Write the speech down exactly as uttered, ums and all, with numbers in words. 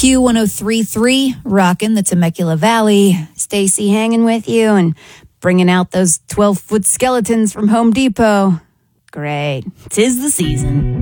Q one oh three point three, rocking the Temecula Valley. Stacy hanging with you and bringing out those twelve-foot skeletons from Home Depot. Great. 'Tis the season.